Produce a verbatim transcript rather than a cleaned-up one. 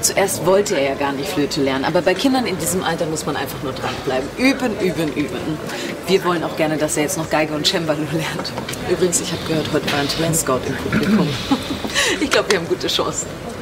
zuerst wollte er ja gar nicht Flöte lernen, aber bei Kindern in diesem Alter muss man einfach nur dranbleiben. Üben, üben, üben. Wir wollen auch gerne, dass er jetzt noch Geige und Cembalo lernt. Übrigens, ich habe gehört, heute war ein Talentscout im Publikum. Ich glaube, wir haben gute Chancen.